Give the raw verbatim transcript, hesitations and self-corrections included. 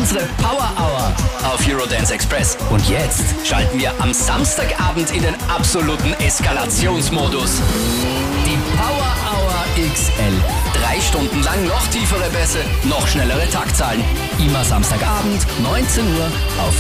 unsere Power Hour auf Eurodance Express. Und jetzt schalten wir am Samstagabend in den absoluten Eskalationsmodus. Die Power Hour X L. Drei Stunden lang noch tiefere Bässe, noch schnellere Taktzahlen. Immer Samstagabend, neunzehn Uhr auf